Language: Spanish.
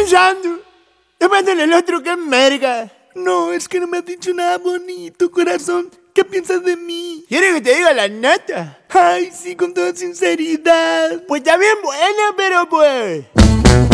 pensando. Tomándole el otro que merga. No, es que no me has dicho nada bonito, corazón. ¿Qué piensas de mí? ¿Quieres que te diga la neta? Ay, sí, con toda sinceridad. Pues está bien buena, pero pues...